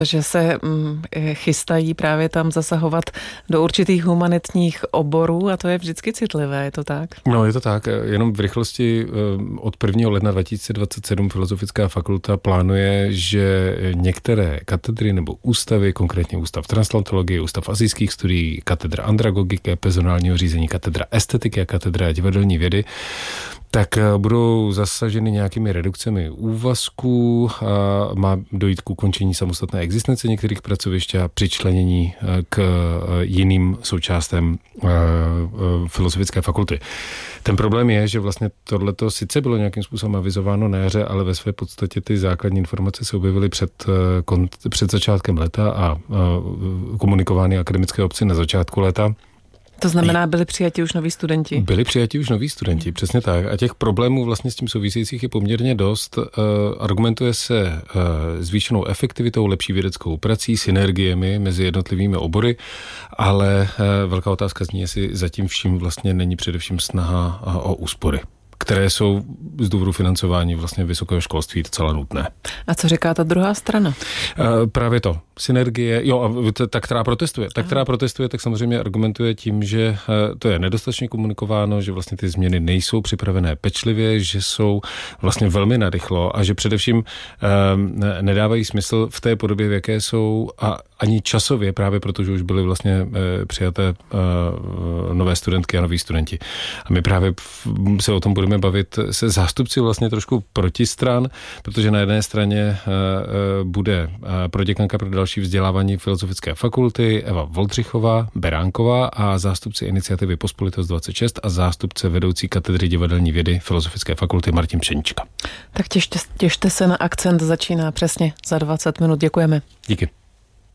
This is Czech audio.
že se chystají právě tam zasahovat do určitých humanitních oborů a to je vždycky citlivé, je to tak? No, je to tak. Jenom v rychlosti od 1. ledna 2027 Filozofická fakulta plánuje, že některé katedry nebo ústavy, konkrétně Ústav transplantologie, Ústav asijských studií, katedra andragogiky, personálního řízení, katedra estetiky a katedra divadelní vědy, tak budou zasaženy nějakými redukcemi úvazků, má dojít k ukončení samostatné existence některých pracovišť a přičlenění k jiným součástem Filozofické fakulty. Ten problém je, že vlastně tohleto sice bylo nějakým způsobem avizováno na jaře, ale ve své podstatě ty základní informace se objevily před začátkem léta a komunikovány akademické obci na začátku léta. To znamená, byli přijati už noví studenti? Byli přijati už noví studenti, přesně tak. A těch problémů vlastně s tím souvisejících je poměrně dost. Argumentuje se zvýšenou efektivitou, lepší vědeckou prací, synergiemi mezi jednotlivými obory, ale velká otázka zní, jestli zatím vším vlastně není především snaha o úspory, které jsou z důvodu financování vlastně vysokého školství docela nutné. A co říká ta druhá strana? Právě to. Synergie, ta, která protestuje, tak samozřejmě argumentuje tím, že to je nedostatečně komunikováno, že vlastně ty změny nejsou připravené pečlivě, že jsou vlastně velmi narychlo a že především nedávají smysl v té podobě, v jaké jsou a ani časově, právě protože už byly vlastně přijaté nové studentky a noví studenti. A my právě se o tom budeme bavit se zástupci vlastně trošku protistran, protože na jedné straně bude proděkanka pro další vzdělávání Filozofické fakulty Eva Voldřichová, Beránková a zástupci iniciativy Pospolitost 26 a zástupce vedoucí katedry divadelní vědy Filozofické fakulty Martin Pšenička. Tak těšte se na Akcent, začíná přesně za 20 minut. Děkujeme. Díky.